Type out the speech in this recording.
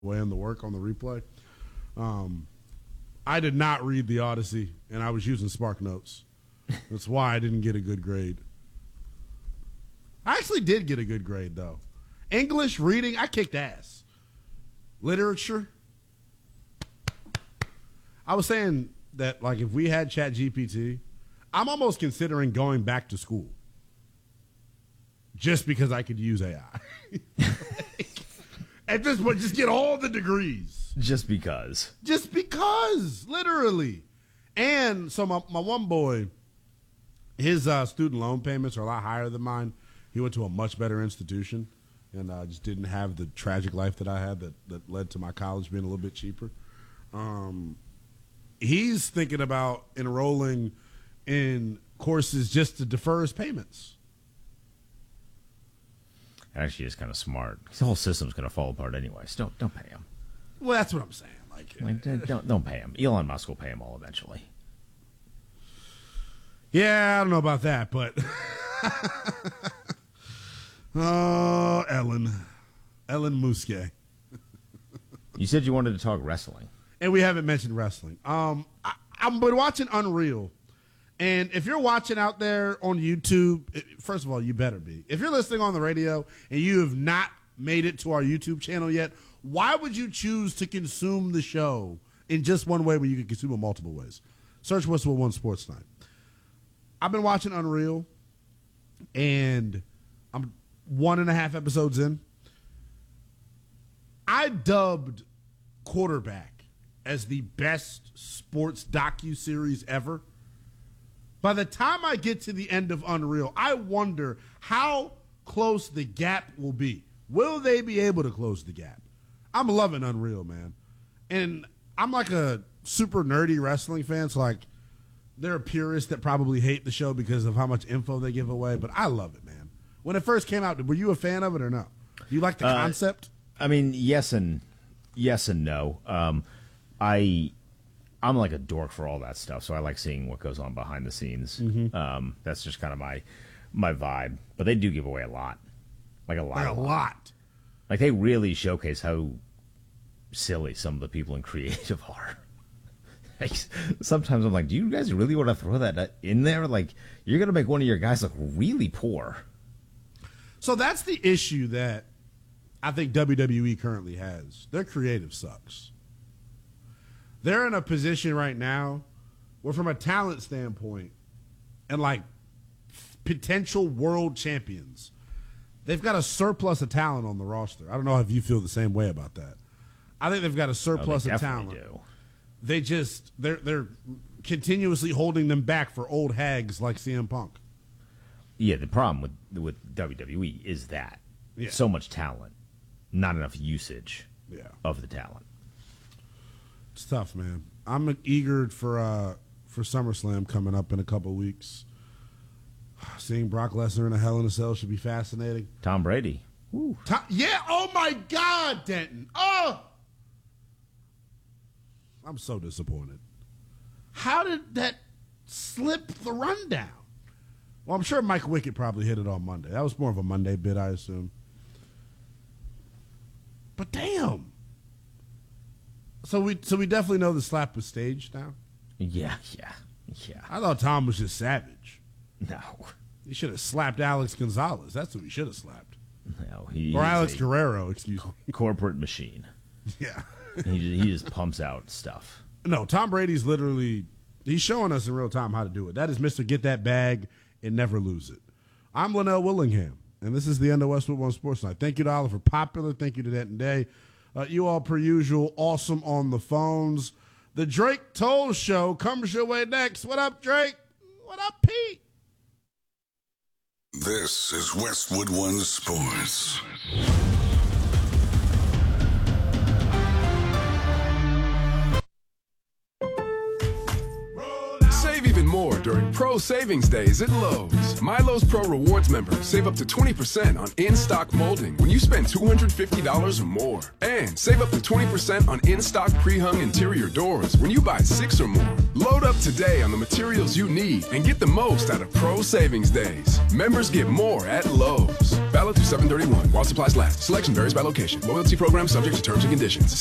in the work on the replay. I did not read the Odyssey, and I was using Spark Notes. That's why I didn't get a good grade. I actually did get a good grade, though. English, reading, I kicked ass. Literature. I was saying that, like, if we had ChatGPT, I'm almost considering going back to school just because I could use AI. At this point, just get all the degrees. Just because. Just because, literally. And so my one boy, his student loan payments are a lot higher than mine. He went to a much better institution and just didn't have the tragic life that I had that led to my college being a little bit cheaper. He's thinking about enrolling in courses just to defer his payments. Actually, it's kind of smart. The whole system's going to fall apart anyway. So don't pay him. Well, that's what I'm saying. Don't pay him. Elon Musk will pay him all eventually. Yeah, I don't know about that, but oh, Ellen Musque. You said you wanted to talk wrestling, and we haven't mentioned wrestling. I've been watching Unreal, and if you're watching out there on YouTube, first of all, you better be. If you're listening on the radio and you have not made it to our YouTube channel yet, why would you choose to consume the show in just one way when you can consume it multiple ways? Search Westwood One Sports Night. I've been watching Unreal, and I'm 1.5 episodes in. I dubbed Quarterback as the best sports docuseries ever. By the time I get to the end of Unreal, I wonder how close the gap will be. Will they be able to close the gap? I'm loving Unreal, man. And I'm like a super nerdy wrestling fan, so like there are purists that probably hate the show because of how much info they give away, but I love it, man. When it first came out, were you a fan of it or no? Do you like the concept? I mean, yes and no. I'm like a dork for all that stuff, so I like seeing what goes on behind the scenes. Mm-hmm. That's just kind of my vibe. But they do give away a lot. Like a lot. Like they really showcase how silly some of the people in creative are. Like, sometimes I'm like, do you guys really want to throw that in there? Like, you're going to make one of your guys look really poor. So that's the issue that I think WWE currently has. Their creative sucks. They're in a position right now where, from a talent standpoint and like potential world champions, they've got a surplus of talent on the roster. I don't know if you feel the same way about that. I think they've got a surplus of talent. Do. They're continuously holding them back for old hags like CM Punk. Yeah, the problem with WWE is that so much talent, not enough usage of the talent. It's tough, man. I'm eager for SummerSlam coming up in a couple weeks. Seeing Brock Lesnar in a Hell in a Cell should be fascinating. Tom Brady. Oh my God, Denton. Oh! I'm so disappointed. How did that slip the rundown? Well, I'm sure Mike Wickett probably hit it on Monday. That was more of a Monday bit, I assume. But damn. So we definitely know the slap was staged now? Yeah. I thought Tom was just savage. No. He should have slapped Alex Gonzalez. That's who he should have slapped. No, or Alex Guerrero, excuse me. Corporate machine. Yeah. he just pumps out stuff. No, Tom Brady's literally, he's showing us in real time how to do it. That is Mr. Get That Bag and Never Lose It. I'm Linnell Willingham, and this is the end of Westwood One Sports Night. Thank you to Oliver Popular. Thank you to Denton Day. You all, per usual, awesome on the phones. The Drake Toll Show comes your way next. What up, Drake? What up, Pete? This is Westwood One Sports. Say Save even more during Pro Savings Days at Lowe's. My Lowe's Pro Rewards members save up to 20% on in-stock molding when you spend $250 or more. And save up to 20% on in-stock pre-hung interior doors when you buy 6 or more. Load up today on the materials you need and get the most out of Pro Savings Days. Members get more at Lowe's. Valid through 7/31 while supplies last. Selection varies by location. Loyalty program subject to terms and conditions.